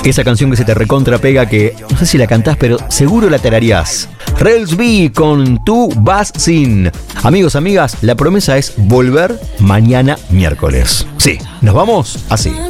Esa canción que se te recontra pega, que no sé si la cantás, pero seguro la tarareás. Rels B con Tú Vas Sin. Amigos, amigas, la promesa es volver mañana miércoles. Sí, nos vamos así.